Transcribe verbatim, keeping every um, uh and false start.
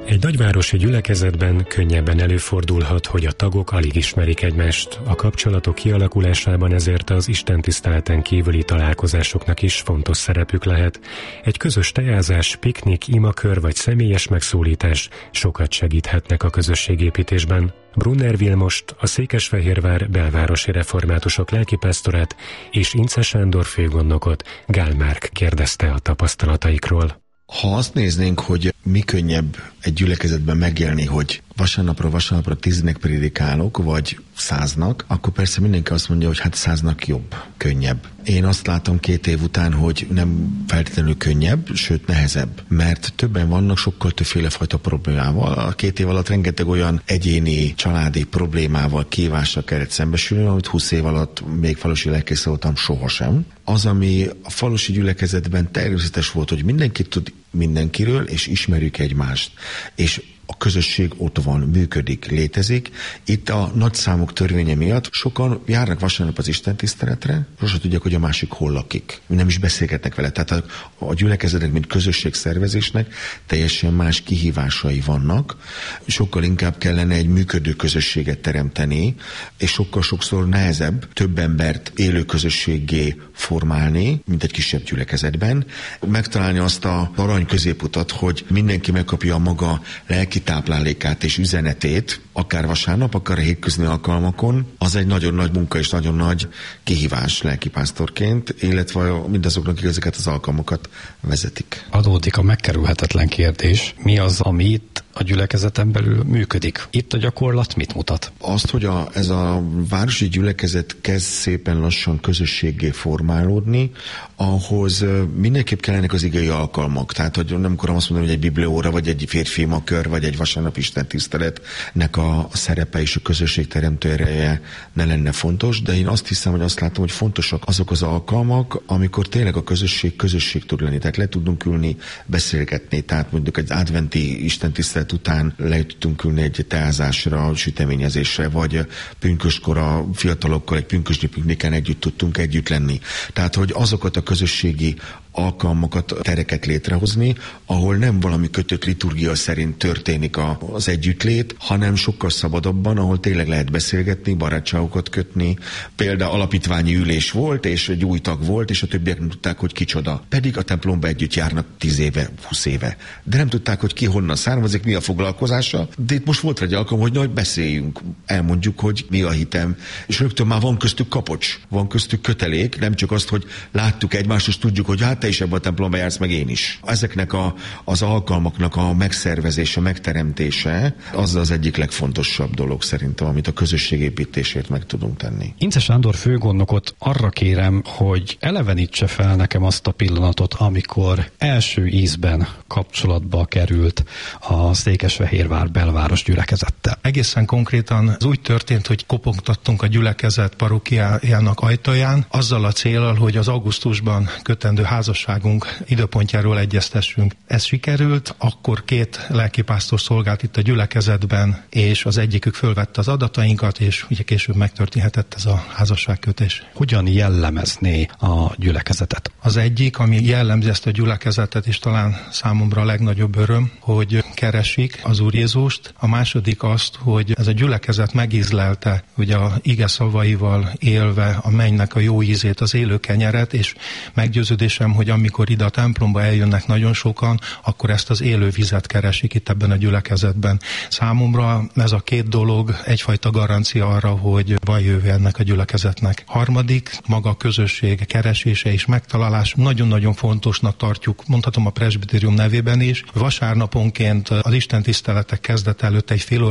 Egy nagyvárosi gyülekezetben könnyebben előfordulhat, hogy a tagok alig ismerik egymást. A kapcsolatok kialakulásában ezért az istentiszteleten kívüli találkozásoknak is fontos szerepük lehet. Egy közös teázás, piknik, imakör vagy személyes megszólítás sokat segíthetnek a közösségépítésben. Brunner Vilmost, a Székesfehérvár belvárosi reformátusok lelkipásztorát és Ince Sándor főgondnokot Gál Márk kérdezte a tapasztalataikról. Ha azt néznénk, hogy mi könnyebb egy gyülekezetben megélni, hogy vasárnapra vasárnapra tíznek prédikálok, vagy száznak, akkor persze mindenki azt mondja, hogy hát száznak jobb, könnyebb. Én azt látom két év után, hogy nem feltétlenül könnyebb, sőt nehezebb, mert többen vannak sokkal többféle fajta problémával. A két év alatt rengeteg olyan egyéni, családi problémával, kívással kellett szembesülni, amit húsz év alatt még falusi lelkész voltam sohasem. Az, ami a falusi gyülekezetben természetes volt, hogy mindenki tud mindenkiről, és ismerjük egymást. És a közösség ott van, működik, létezik. Itt a nagy számok törvénye miatt sokan járnak vasárnap az istentiszteletre, sosem tudják, hogy a másik hol lakik. Nem is beszélgetnek vele. Tehát a, a gyülekezetnek, mint közösségszervezésnek teljesen más kihívásai vannak. Sokkal inkább kellene egy működő közösséget teremteni, és sokkal sokszor nehezebb több embert élő közösséggé formálni, mint egy kisebb gyülekezetben. Megtalálni azt a arany középutat, hogy mindenki megkapja a maga lelki táplálékát és üzenetét, akár vasárnap, akár a hétköznapi alkalmakon, az egy nagyon nagy munka és nagyon nagy kihívás lelkipásztorként, illetve mindazoknak, akik ezeket az alkalmakat vezetik. Adódik a megkerülhetetlen kérdés, mi az, ami itt a gyülekezeten belül működik? Itt a gyakorlat mit mutat? Azt, hogy a, ez a városi gyülekezet kezd szépen lassan közösséggé formálódni, ahhoz mindenképp kellenek az igei alkalmak. Tehát, hogy nem akarom azt mondani, hogy egy biblióra, vagy egy férfi imakör, vagy egy vasárnap istentiszteletnek a szerepe és a közösség teremtő ereje ne lenne fontos, de én azt hiszem, hogy azt látom, hogy fontosak azok az alkalmak, amikor tényleg a közösség közösség tud lenni. Tehát le tudunk ülni, beszélgetni. Tehát mondjuk egy adventi istentisztelet után le tudtunk ülni egy teázásra, süteményezésre, vagy pünköskor a fiatalokkal egy pünkösdi pikniken együtt tudtunk együtt lenni. Tehát, hogy azokat a közösségi alkalmakat, tereket létrehozni, ahol nem valami kötött liturgia szerint történik az együttlét, hanem sokkal szabadabban, ahol tényleg lehet beszélgetni, barátságokat kötni. Például alapítványi ülés volt, és egy új tag volt, és a többiek nem tudták, hogy kicsoda. Pedig a templomba együtt járnak tíz éve, húsz éve. De nem tudták, hogy ki honnan származik, mi a foglalkozása. De itt most volt egy alkalom, hogy nagy beszéljünk, elmondjuk, hogy mi a hitem. És rögtön már van köztük kapocs, van köztük kötelék, nem csak azt, hogy láttuk egymást, és tudjuk, hogy hát te is ebben a templomban jársz, meg én is. Ezeknek a, az alkalmaknak a megszervezése, megteremtése az az egyik legfontosabb dolog szerintem, amit a közösségépítésért meg tudunk tenni. Ince Sándor főgondnokot arra kérem, hogy elevenítse fel nekem azt a pillanatot, amikor első ízben kapcsolatba került a Székesfehérvár belváros gyülekezettel. Egészen konkrétan az úgy történt, hogy kopogtattunk a gyülekezet parókiájának ajtaján, azzal a céllal, hogy az augusztusban kötendő házasságunk időpontjáról egyeztessünk. Ez sikerült, akkor két lelkipásztor szolgált itt a gyülekezetben, és az egyikük fölvette az adatainkat, és ugye később megtörténhetett ez a házasságkötés. Hogyan jellemezné a gyülekezetet? Az egyik, ami jellemzi ezt a gyülekezetet, és talán számomra a legnagyobb öröm, hogy keresik az Úr Jézust. A második azt, hogy ez a gyülekezet megízlelte, ugye a ige szavaival élve a mennynek a jó ízét, az élő kenyeret, és meggyőződésem, hogy amikor ide a templomba eljönnek nagyon sokan, akkor ezt az élő vizet keresik itt ebben a gyülekezetben. Számomra ez a két dolog egyfajta garancia arra, hogy van jövő ennek a gyülekezetnek. Harmadik, maga a közösség keresése és megtalálás. Nagyon-nagyon fontosnak tartjuk, mondhatom a presbitérium nevében is. Vasárnaponként az istentiszteletek kezdete előtt egy fél